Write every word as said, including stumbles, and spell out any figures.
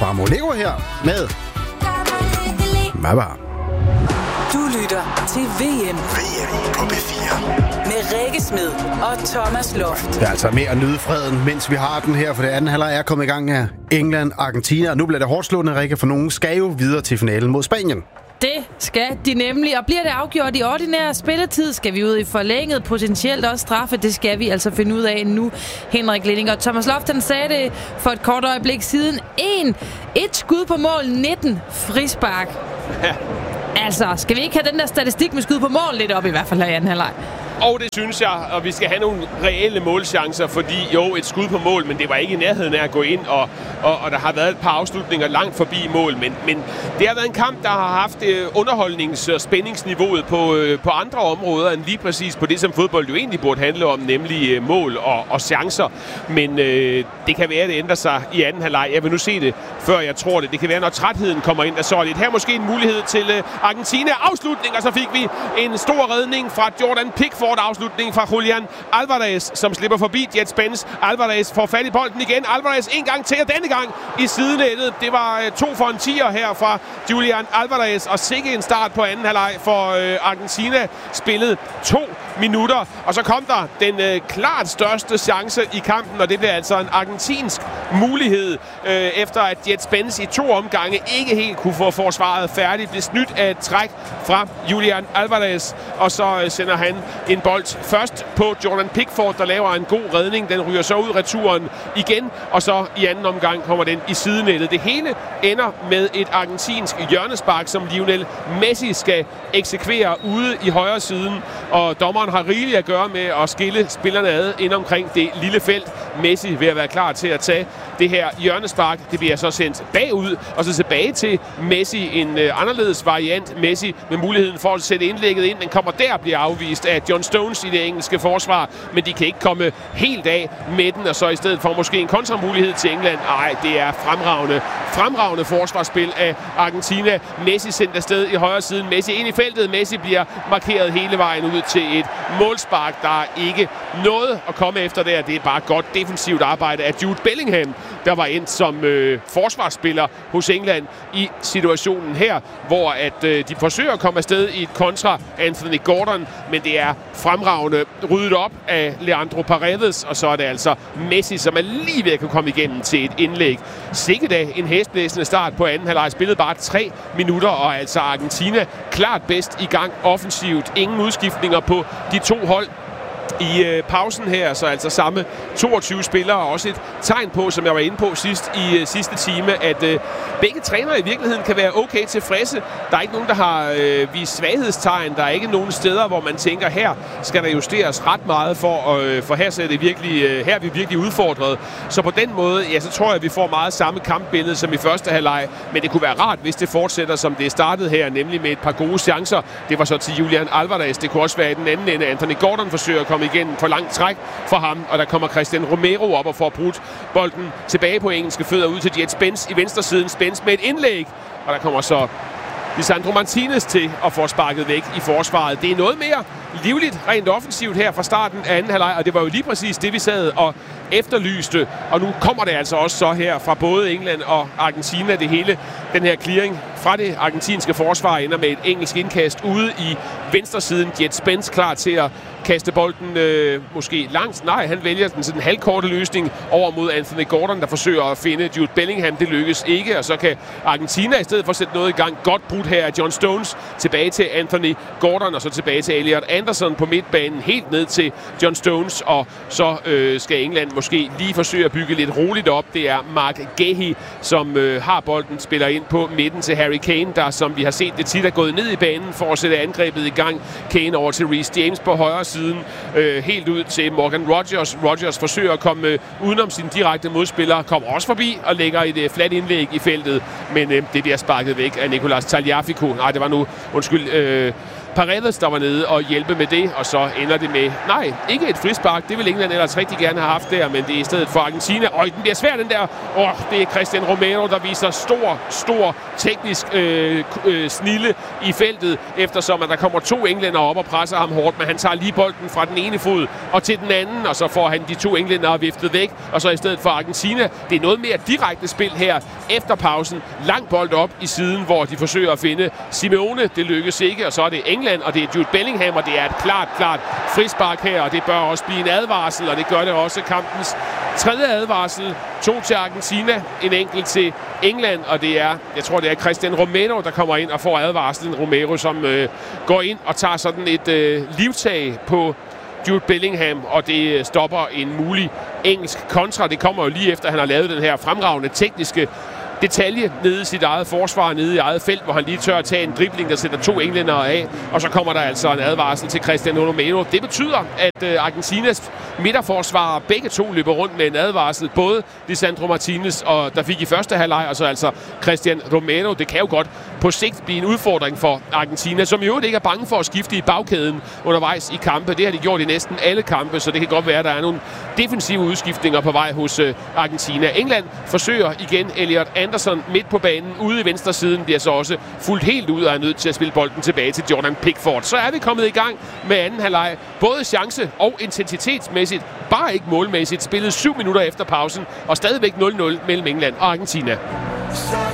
Abramo Lego her med Mabba. Du lytter til V M. V M på B fire. Med Rikke Smed og Thomas Loft. Det er altså med at nyde freden, mens vi har den her, for det anden halvleg er kommet i gang her. England, Argentina, og nu bliver det hårdt slående, Rikke, for nogen skal jo videre til finalen mod Spanien. Det skal de nemlig, og bliver det afgjort i ordinær spilletid, skal vi ud i forlænget, potentielt også straffe. Det skal vi altså finde ud af nu. Henrik Linding og Thomas Loften sagde det for et kort øjeblik siden. En, et skud på mål, nitten frispark. Ja. Altså, skal vi ikke have den der statistik med skud på mål lidt op i hvert fald her i anden halvleg? Og det synes jeg, og vi skal have nogle reelle målchancer, fordi jo, et skud på mål, men det var ikke i nærheden af at gå ind, og, og, og der har været et par afslutninger langt forbi mål, men, men det har været en kamp, der har haft uh, underholdnings- og spændingsniveauet på, uh, på andre områder, end lige præcis på det, som fodbold jo egentlig burde handle om, nemlig uh, mål og, og chancer. Men uh, det kan være, at det ændrer sig i anden halvleg. Jeg vil nu se det, før jeg tror det. Det kan være, når trætheden kommer ind, der så er lidt. Her måske en mulighed til uh, Argentina. Afslutning, og så fik vi en stor redning fra Jordan Pickford. Afslutning fra Julian Alvarez, som slipper forbi Jet Spence. Alvarez får fat i bolden igen. Alvarez en gang til, og denne gang i sidenettet. Det var øh, to for en tier her fra Julian Alvarez, og sikke en start på anden halvleg for øh, Argentina. Spillet to minutter, og så kom der den øh, klart største chance i kampen, og det blev altså en argentinsk mulighed, øh, efter at Jet Spence i to omgange ikke helt kunne få forsvaret færdigt. Blev snydt af et træk fra Julian Alvarez, og så øh, sender han en bold først på Jordan Pickford, der laver en god redning. Den ryger så ud returen igen, og så i anden omgang kommer den i sidenettet. Det hele ender med et argentinsk hjørnespark, som Lionel Messi skal eksekvere ude i højre siden, og dommeren har rigeligt at gøre med at skille spillerne ad ind omkring det lille felt. Messi vil være klar til at tage det her hjørnespark. Det bliver så sendt bagud, og så tilbage til Messi. En øh, anderledes variant. Messi med muligheden for at sætte indlægget ind. Den kommer der, bliver afvist af John Stones i det engelske forsvar, men de kan ikke komme helt af med den, og så i stedet for måske en kontramulighed til England. Ej, det er fremragende, fremragende forsvarsspil af Argentina. Messi sendt afsted i højre siden. Messi ind i feltet. Messi bliver markeret hele vejen ud til et målspark. Der er ikke noget at komme efter der. Det er bare godt defensivt arbejde af Jude Bellingham, der var ind som øh, forsvarsspiller hos England i situationen her, hvor at øh, de forsøger at komme afsted i et kontra Anthony Gordon, men det er fremragende ryddet op af Leandro Paredes, og så er det altså Messi, som er lige ved at kunne komme igennem til et indlæg. Sikke da en hæsblæsende start på anden halvleg. Spillet bare tre minutter, og altså Argentina klart bedst i gang offensivt. Ingen udskiftninger på de to hold i øh, pausen her, så altså samme toogtyve spillere, og også et tegn på, som jeg var inde på sidst i øh, sidste time, at øh, begge trænere i virkeligheden kan være okay tilfredse. Der er ikke nogen, der har øh, vist svaghedstegn. Der er ikke nogen steder, hvor man tænker, her skal der justeres ret meget for, øh, for her, så er det virkelig, øh, her er vi virkelig udfordret. Så på den måde, ja, så tror jeg, at vi får meget samme kampbillede som i første halvleg, men det kunne være rart, hvis det fortsætter, som det er startet her, nemlig med et par gode chancer. Det var så til Julian Alvarez. Det kunne også være i den anden ende. Anthony Gordon forsøger at komme igen for langt træk for ham, og der kommer Christian Romero op og får brudt bolden tilbage på engelske fødder ud til Jet Spence i venstre siden. Spence med et indlæg, og der kommer så Lisandro Martinez til at få sparket væk i forsvaret. Det er noget mere livligt rent offensivt her fra starten af anden halvleg, og det var jo lige præcis det, vi sad og efterlyste, og nu kommer det altså også så her fra både England og Argentina, det hele, den her clearing fra det argentinske forsvar ender med et engelsk indkast ude i venstre siden. Jet Spence klar til at kaste bolden øh, måske langt. Nej, han vælger den sådan halvkorte løsning over mod Anthony Gordon, der forsøger at finde Jude Bellingham. Det lykkes ikke, og så kan Argentina i stedet for at sætte noget i gang. Godt brudt her af John Stones. Tilbage til Anthony Gordon, og så tilbage til Elliot Anderson på midtbanen. Helt ned til John Stones, og så øh, skal England måske lige forsøge at bygge lidt roligt op. Det er Mark Guehi, som øh, har bolden, spiller ind på midten til Harry Kane, der, som vi har set det tit, er gået ned i banen for at sætte angrebet i gang. Kane over til Reece James på højre siden, øh, helt ud til Morgan Rogers. Rogers forsøger at komme øh, udenom sin direkte modspiller, kommer også forbi og lægger et øh, fladt indlæg i feltet, men øh, det bliver sparket væk af Nicolas Tagliafico. Nej, det var nu, undskyld, øh, Paredes, der var nede og hjælpe med det, og så ender det med, nej, ikke et frispark, det vil England ellers rigtig gerne have haft der, men det er i stedet for Argentina. Og den bliver svær, den der. Åh, det er Cristian Romero, der viser stor, stor teknisk øh, øh, snilde i feltet, eftersom at der kommer to englænder op og presser ham hårdt, men han tager lige bolden fra den ene fod og til den anden, og så får han de to englænder viftet væk, og så i stedet for Argentina. Det er noget mere direkte spil her efter pausen. Lang bold op i siden, hvor de forsøger at finde Simeone. Det lykkes ikke, og så er det England, og det er Jude Bellingham, og det er et klart, klart frispark her, og det bør også blive en advarsel, og det gør det også kampens tredje advarsel. To til Argentina, en enkelt til England, og det er, jeg tror, det er Cristian Romero, der kommer ind og får advarslen. Romero, som øh, går ind og tager sådan et øh, livtag på Jude Bellingham, og det stopper en mulig engelsk kontra. Det kommer jo lige efter, at han har lavet den her fremragende tekniske detalje nede i sit eget forsvar, nede i eget felt, hvor han lige tør at tage en dribling, der sætter to englændere af, og så kommer der altså en advarsel til Cristian Romero. Det betyder, at uh, Argentinas midterforsvarer begge to løber rundt med en advarsel, både Lisandro Martinez, og der fik i første halvleg, og så altså Cristian Romero. Det kan jo godt på sigt blive en udfordring for Argentina, som i øvrigt ikke er bange for at skifte i bagkæden undervejs i kampe. Det har de gjort i næsten alle kampe, så det kan godt være, at der er nogle defensive udskiftninger på vej hos uh, Argentina. England forsøger igen. Elliot Anderson midt på banen, ude i venstre siden, bliver så også fuldt helt ud og er nødt til at spille bolden tilbage til Jordan Pickford. Så er vi kommet i gang med anden halvleg. Både chance og intensitetsmæssigt, bare ikke målmæssigt. Spillet syv minutter efter pausen, og stadigvæk nul nul mellem England og Argentina.